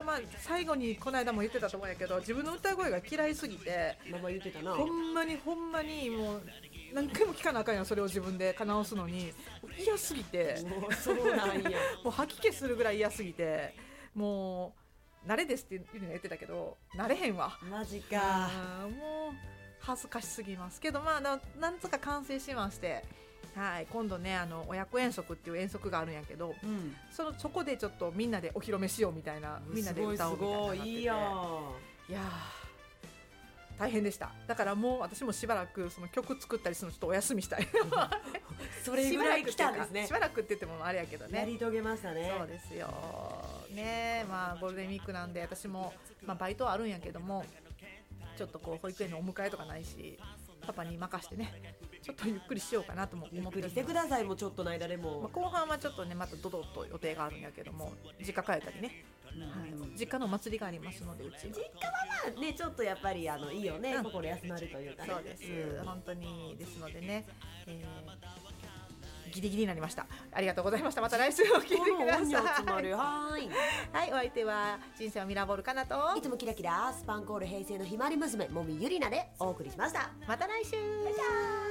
まあ最後にこの間も言ってたと思うんやけど、自分の歌声が嫌いすぎて、 名前言ってたな。 ほんまにもう何回も聞かなあかんやん、それを自分でか直すのに嫌すぎて、 もうそうなんやもう吐き気するぐらい嫌すぎて、もう慣れですっていうの言ってたけど慣れへんわ。 マジか。 もう恥ずかしすぎますけど、まあなんとか完成しまして、はい、今度ね親子遠足っていう遠足があるんやけど、そこでちょっとみんなでお披露目しようみたいな、みんなで歌おうみたいなのがあってて、 いいやいや大変でした。だからもう私もしばらくその曲作ったりするのちょっとお休みしたいそれぐらい来たんですね。 しばらくって言ってもあれやけどね、 やり遂げましたね。 そうですよね。まあゴールデンウィークなんで私も、まあ、バイトはあるんやけども、ちょっとこう保育園のお迎えとかないし、パパに任してね、ちょっとゆっくりしようかなとも思ってます。 ゆっくりしてください。もうちょっとの間でも、 まあ、後半はちょっとねまたドドッと予定があるんやけども、実家帰ったりね、実家のお祭りがありますので、うちは実家はまあねちょっとやっぱりいいよね、心休まるというかね。 そうです、本当にですのでね、ギリギリになりました。ありがとうございました。また来週お聞きください。はい、お相手は人生をミラーボールかなと、 いつもキラキラスパンコール平成のひまわり娘もみゆりなでお送りしました。 また来週。